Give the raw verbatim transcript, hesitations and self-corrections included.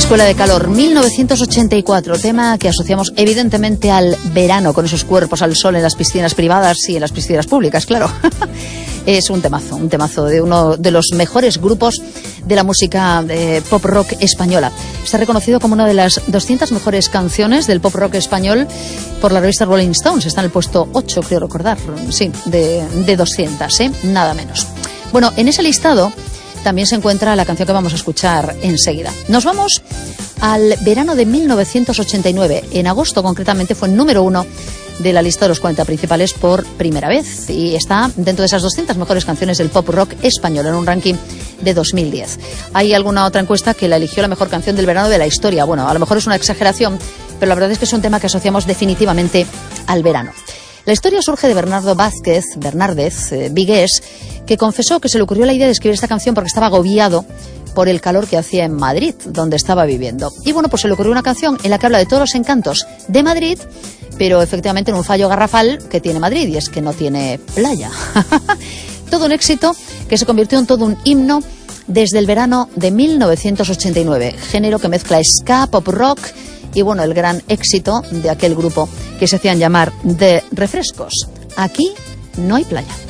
Escuela de Calor, mil novecientos ochenta y cuatro, tema que asociamos evidentemente al verano, con esos cuerpos al sol en las piscinas privadas y en las piscinas públicas, claro. Es un temazo, un temazo de uno de los mejores grupos de la música eh, pop rock española. Está reconocido como una de las doscientas mejores canciones del pop rock español por la revista Rolling Stones. Está en el puesto ocho, creo recordar, sí, de, de doscientas, ¿eh? Nada menos. Bueno, en ese listado también se encuentra la canción que vamos a escuchar enseguida. Nos vamos al verano de mil novecientos ochenta y nueve. En agosto, concretamente, fue el número uno de la lista de los cuarenta principales por primera vez. Y está dentro de esas doscientas mejores canciones del pop rock español en un ranking de dos mil diez. Hay alguna otra encuesta que la eligió la mejor canción del verano de la historia. Bueno, a lo mejor es una exageración, pero la verdad es que es un tema que asociamos definitivamente al verano. La historia surge de Bernardo Vázquez, Bernárdez, eh, Vigués, que confesó que se le ocurrió la idea de escribir esta canción porque estaba agobiado por el calor que hacía en Madrid, donde estaba viviendo. Y bueno, pues se le ocurrió una canción en la que habla de todos los encantos de Madrid, pero efectivamente en un fallo garrafal que tiene Madrid, y es que no tiene playa. Todo un éxito que se convirtió en todo un himno desde el verano de mil novecientos ochenta y nueve, género que mezcla ska, pop rock y bueno, el gran éxito de aquel grupo que se hacían llamar The Refrescos. Aquí no hay playa.